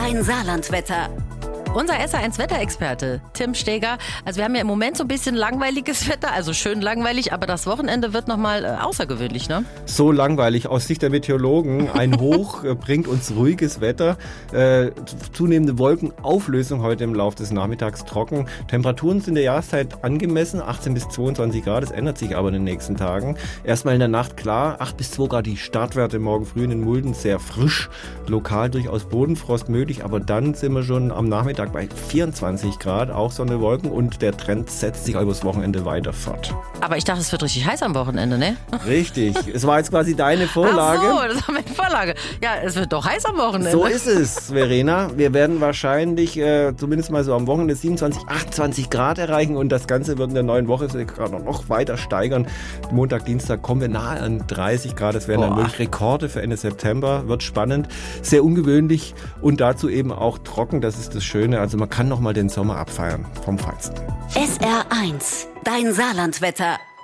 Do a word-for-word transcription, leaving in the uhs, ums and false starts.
dein Saarlandwetter. Unser S R eins Wetterexperte, Tim Steger. Also wir haben ja im Moment so ein bisschen langweiliges Wetter, also schön langweilig, aber das Wochenende wird nochmal äh, außergewöhnlich, ne? So langweilig aus Sicht der Meteorologen. Ein Hoch äh, bringt uns ruhiges Wetter. Äh, zunehmende Wolkenauflösung heute im Laufe des Nachmittags trocken. Temperaturen sind der Jahreszeit angemessen, achtzehn bis zweiundzwanzig Grad. Das ändert sich aber in den nächsten Tagen. Erstmal in der Nacht klar, acht bis zwei Grad die Startwerte morgen früh in den Mulden, sehr frisch. Lokal durchaus Bodenfrost möglich, aber dann sind wir schon am Nachmittag bei vierundzwanzig Grad, auch Sonne, Wolken, und der Trend setzt sich übers Wochenende weiter fort. Aber ich dachte, es wird richtig heiß am Wochenende, ne? Richtig. Es war jetzt quasi deine Vorlage. Ach so, das war meine Vorlage. Ja, es wird doch heiß am Wochenende. So ist es, Verena. Wir werden wahrscheinlich äh, zumindest mal so am Wochenende siebenundzwanzig, achtundzwanzig Grad erreichen und das Ganze wird in der neuen Woche gerade noch weiter steigern. Montag, Dienstag kommen wir nahe an dreißig Grad. Das wären Boah. dann wirklich Rekorde für Ende September. Wird spannend, sehr ungewöhnlich und dazu eben auch trocken. Das ist das Schöne. Also man kann noch mal den Sommer abfeiern vom Feinsten. S R eins, dein Saarlandwetter.